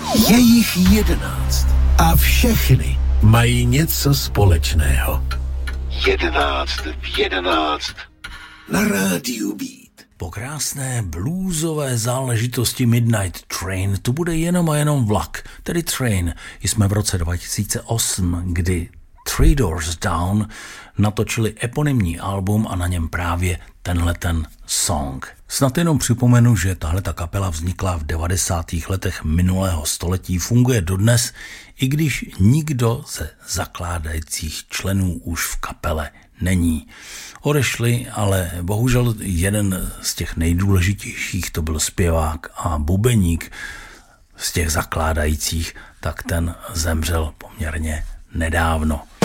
Je jich 11 a všechny mají něco společného. 11 v 11 na rádiu Beat. Po krásné bluesové záležitosti Midnight Train tu bude jenom a jenom vlak, tedy Train. Jsme v roce 2008, kdy Three Doors Down natočili eponymní album a na něm právě tenhleten song. Snad jenom připomenu, že tahleta kapela vznikla v 90. letech minulého století, funguje dodnes, i když nikdo ze zakládajících členů už v kapele není. Odešli, ale bohužel jeden z těch nejdůležitějších, to byl zpěvák a bubeník z těch zakládajících, tak ten zemřel poměrně nedávno.